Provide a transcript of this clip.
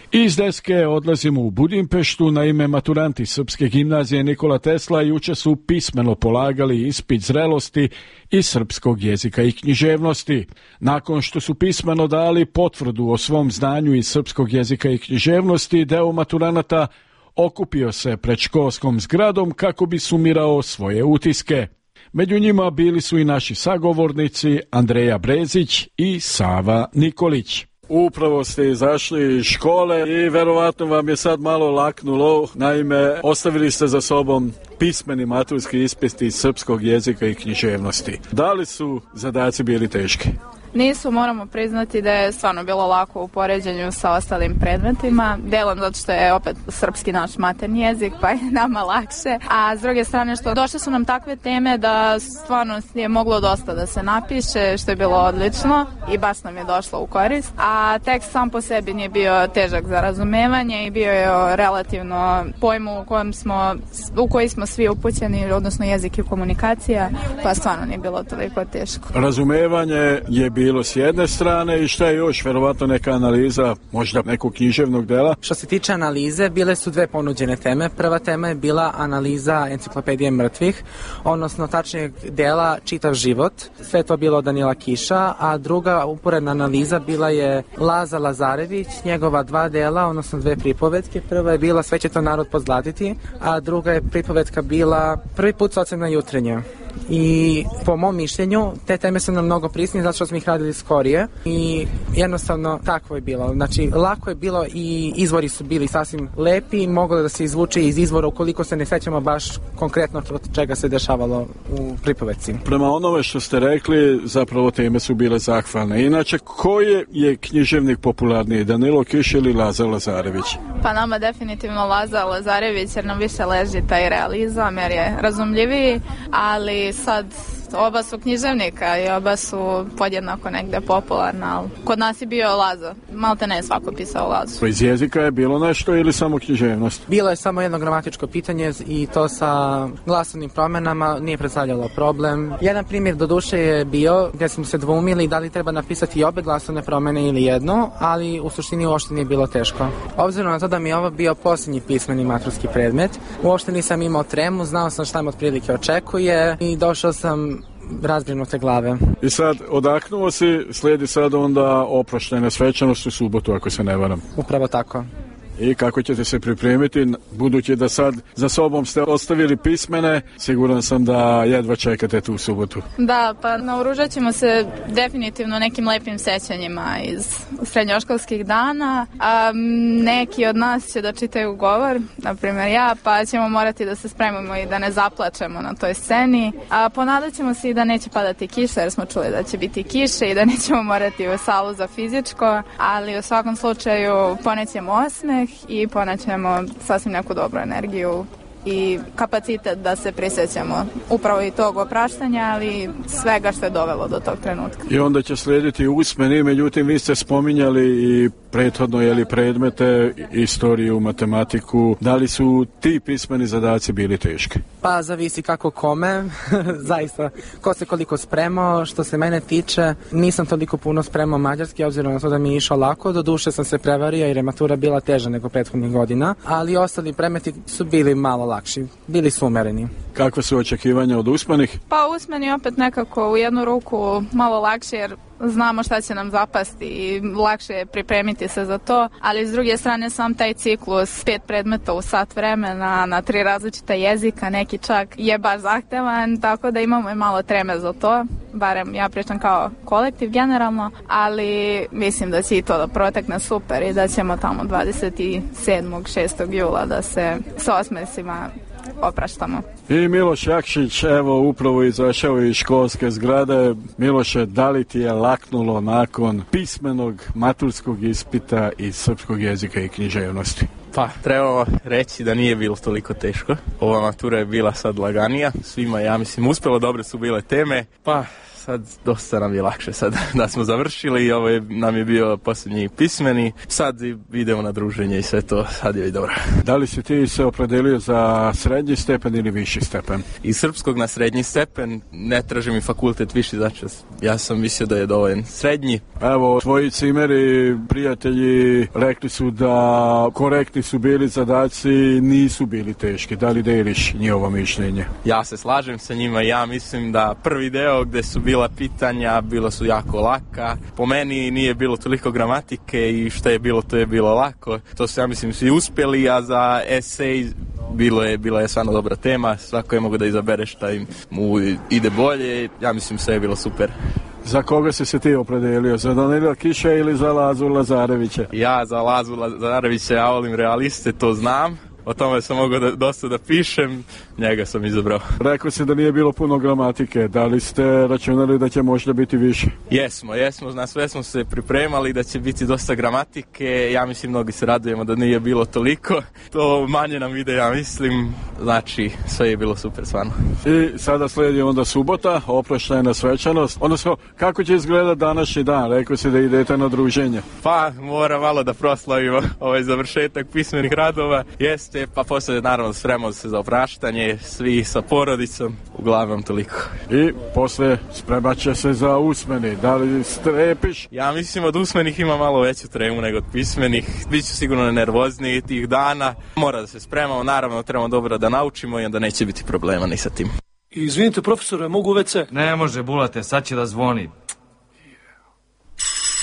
Iz Deske odlazimo u Budimpeštu. Naime, maturanti Srpske gimnazije Nikola Tesla juče su pismeno polagali ispit zrelosti iz srpskog jezika i književnosti. Nakon što su pismeno dali potvrdu o svom znanju iz srpskog jezika i književnosti, deo maturanata okupio se pred školskom zgradom kako bi sumirao svoje utiske. Među njima bili su i naši sagovornici Andreja Brezić i Sava Nikolić. Upravo ste izašli iz škole i verovatno vam je sad malo laknulo. Naime, ostavili ste za sobom pismeni maturski ispit iz srpskog jezika i književnosti. Da li su zadaci bili teški? Nisu, moramo priznati da je stvarno bilo lako u poređenju sa ostalim predmetima. Delom zato što je opet srpski naš materni jezik, pa je nama lakše. A s druge strane što došle su nam takve teme da stvarno je moglo dosta da se napiše, što je bilo odlično i baš nam je došlo u korist. A tekst sam po sebi nije bio težak za razumevanje i bio je relativno pojmu u koji smo svi upućeni, odnosno jezik i komunikacija, pa stvarno nije bilo toliko teško. Razumevanje je bilo s jedne strane i šta je još, verovatno neka analiza, možda nekog književnog dela? Što se tiče analize, bile su dve ponuđene teme. Prva tema je bila analiza enciklopedije mrtvih, odnosno tačnijeg dela Čitav život. Sve to bilo od Danila Kiša, a druga uporedna analiza bila je Laza Lazarević, njegova dva dela, odnosno dve pripovetke. Prva je bila Sve će to narod pozlatiti, a druga je pripovetka bila Prvi put socijalna jutrenja. I po mom mišljenju te teme su nam mnogo prisnije zato što smo ih radili skorije i jednostavno takvo je bilo. Znači lako je bilo i izvori su bili sasvim lepi, moglo da se izvuče iz izvora ukoliko se ne sećamo baš konkretno od čega se dešavalo u pripovetci. Prema onome što ste rekli, zapravo teme su bile zahvalne. Inače, koji je književnik popularniji, Danilo Kiš ili Laza Lazarević? Pa nama definitivno Laza Lazarević, jer nam više leži taj realizam, jer je razumljiviji, ali sad oba su književnika i oba su podjednako negde popularna, ali kod nas je bio Laza. Malte ne je svako pisao Lazu. Iz jezika je bilo nešto ili samo književnost? Bilo je samo jedno gramatičko pitanje i to sa glasovnim promenama nije predstavljalo problem. Jedan primjer do duše je bio gdje smo se dvoumili da li treba napisati obe glasovne promene ili jednu, ali u suštini uopšte nije bilo teško. Obzirom na to da mi je ovo bio posljednji pismeni maturski predmet, uopšte nisam imao tremu, znao sam šta me otprilike očekuje i došao sam razbrinute glave. I sad, odahnuo si, slijedi sad onda oproštajna svečanost u subotu, ako se ne varam. Upravo tako. I kako ćete se pripremiti, budući da sad za sobom ste ostavili pismene, siguran sam da jedva čekate tu subotu. Da, pa naoružat ćemo se definitivno nekim lepim sećanjima iz srednjoškolskih dana. Neki od nas će da čitaju govor, na primjer ja, pa ćemo morati da se spremimo i da ne zaplačemo na toj sceni. Ponadat ćemo se i da neće padati kiša, jer smo čuli da će biti kiše i da nećemo morati u salu za fizičko, ali u svakom slučaju ponećemo osmeh i ponaćemo sasvim neku dobru energiju i kapacitet da se prisjećamo upravo i tog opraštanja, ali svega što je dovelo do tog trenutka. I onda će slijediti usmeni, međutim vi ste spominjali i prethodno predmete, istoriju, matematiku. Da li su ti pismeni zadaci bili teški? Pa zavisi kako kome, zaista ko se koliko spremao. Što se mene tiče, nisam toliko puno spremao mađarski, obzirom na to da mi je išao lako. Do duše sam se prevario jer je matura bila teža nego prethodnih godina, ali ostali predmeti su bili malo lakši, bili su umereni. Kakve su očekivanja od usmenih? Pa usmeni opet nekako u jednu ruku malo lakše, jer znamo šta će nam zapasti i lakše je pripremiti se za to, ali s druge strane sam taj ciklus 5 predmeta u sat vremena na 3 različita jezika, neki čak je baš zahtevan, tako da imamo i malo treme za to, barem ja pričam kao kolektiv generalno, ali mislim da će i to da protekne super i da ćemo tamo 27. 6. jula da se s osmesima opraštamo. I Miloš Jakšić, evo upravo izašao iz školske zgrade. Miloše, da li ti je laknulo nakon pismenog maturskog ispita iz srpskog jezika i književnosti? Pa, trebamo reći da nije bilo toliko teško. Ova matura je bila sad laganija. Svima, ja mislim, uspjelo, dobre su bile teme. Pa, sad dosta nam je lakše sad da smo završili i ovo nam je bio posljednji pismeni. Sad idemo na druženje i sve to, sad je i dobro. Da li si ti se opredelio za srednji stepen ili viši stepen? Iz srpskog na srednji stepen, ne traži mi fakultet viši, znači ja sam mislio da je dovoljan srednji. Evo, tvoji cimeri, prijatelji, rekli su da korektni su bili zadaci, nisu bili teški. Da li deliš njihovo mišljenje? Ja se slažem sa njima, ja mislim da prvi deo gde su bila pitanja, bilo su jako laka. Po meni nije bilo toliko gramatike i što je bilo, to je bilo lako. To su, ja mislim, svi uspjeli, a za esej bila je stvarno dobra tema. Svako je mogo da izabere šta mu ide bolje. Ja mislim, sve je bilo super. Za koga si se ti opredelio? Za Danila Kiša ili za Lazu Lazarevića? Ja za Lazu Lazarevića, ja volim realiste, to znam. O tome sam mogao dosta da pišem, njega sam izabrao. Rekao si da nije bilo puno gramatike, da li ste računali da će možda biti više? Jesmo, na sve smo se pripremali da će biti dosta gramatike, ja mislim mnogi se radujemo da nije bilo toliko, to manje nam ide, ja mislim, znači sve je bilo super stvarno. I sada slijedi onda subota, oproštajna svečanost, odnosno kako će izgledati današnji dan, rekao si da idete na druženje? Pa mora malo da proslavimo ovaj završetak pismenih radova, jeste, pa poslije naravno spremamo se za opraštanje, svi sa porodicom, uglavnom toliko. I poslije spremat će se za usmeni, da li strepiš? Ja mislim od usmenih ima malo veću tremu nego od pismenih, bit ću sigurno nervozniji tih dana, mora da se spremamo, naravno trebamo dobro da naučimo i onda neće biti problema ni sa tim. Izvinite profesore, mogu WC? Ne može, Bulate, sad će da zvoni.